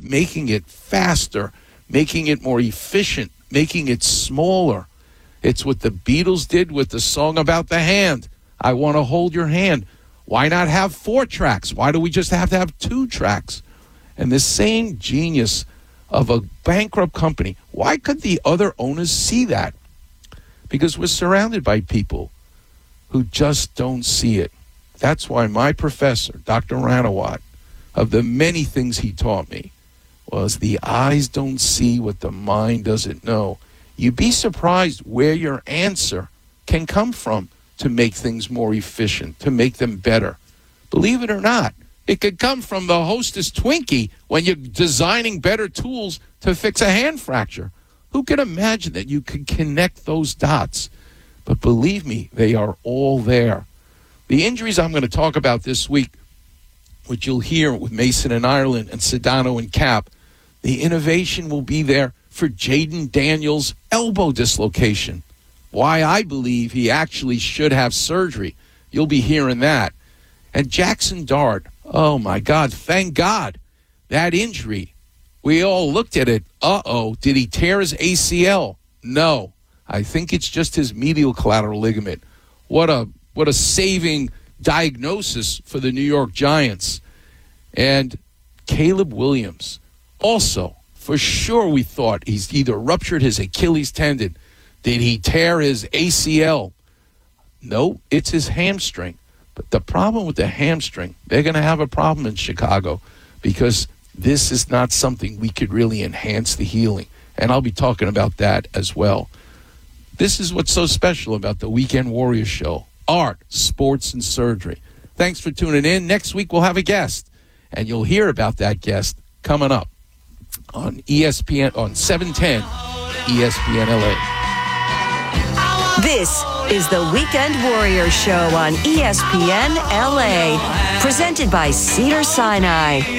making it faster, making it more efficient, making it smaller. It's what the Beatles did with the song about the hand. I want to hold your hand. Why not have 4 tracks? Why do we just have to have 2 tracks? And the same genius of a bankrupt company, why could the other owners see that? Because we're surrounded by people who just don't see it. That's why my professor, Dr. Ranawat, of the many things he taught me, was the eyes don't see what the mind doesn't know. You'd be surprised where your answer can come from to make things more efficient, to make them better. Believe it or not, it could come from the Hostess Twinkie when you're designing better tools to fix a hand fracture. Who can imagine that you could connect those dots? But believe me, they are all there. The injuries I'm going to talk about this week, which you'll hear with Mason and Ireland and Sedano and Cap, the innovation will be there for Jaden Daniels' elbow dislocation. Why I believe he actually should have surgery. You'll be hearing that. And Jackson Dart, oh my God, thank God. That injury, we all looked at it. Did he tear his ACL? No. I think it's just his medial collateral ligament. What a saving diagnosis for the New York Giants. And Caleb Williams, also, for sure we thought he's either ruptured his Achilles tendon. Did he tear his ACL? No, it's his hamstring. But the problem with the hamstring, they're going to have a problem in Chicago because this is not something we could really enhance the healing. And I'll be talking about that as well. This is what's so special about the Weekend Warrior Show. Art, sports, and surgery. Thanks for tuning in. Next week we'll have a guest, and you'll hear about that guest coming up on ESPN, on 710 ESPN LA. This is the Weekend Warrior Show on ESPN LA, presented by Cedar Sinai.